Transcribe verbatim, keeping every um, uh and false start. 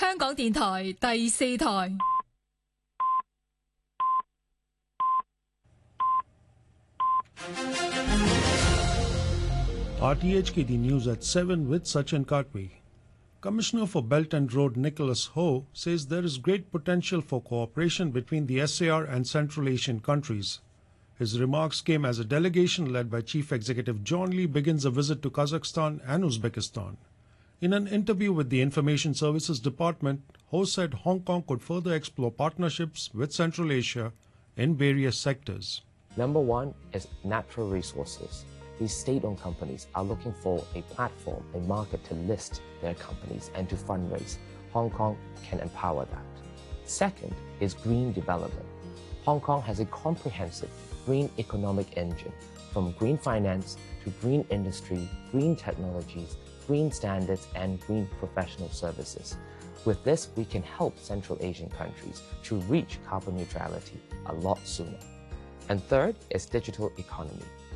香港電台第四台。 R T H K D News at seven with Sachin Katwi. Commissioner for Belt and Road Nicholas Ho says there is great potential for cooperation between the S A R and Central Asian countries. His remarks came as a delegation led by Chief Executive John Lee begins a visit to Kazakhstan and Uzbekistan. In an interview with the Information Services Department, Ho said Hong Kong could further explore partnerships with Central Asia in various sectors. Number one is natural resources. These state-owned companies are looking for a platform, a market to list their companies and to fundraise. Hong Kong can empower that. Second is green development. Hong Kong has a comprehensive green economic engine, from green finance to green industry, green technologies, green standards, and green professional services. With this, we can help Central Asian countries to reach carbon neutrality a lot sooner. And third is digital economy.